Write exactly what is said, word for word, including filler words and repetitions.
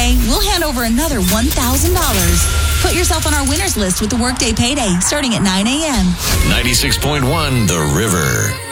Payday, we'll hand over another one thousand dollars. Put yourself on our winners list with the Workday Payday starting at nine a.m. ninety-six point one The River.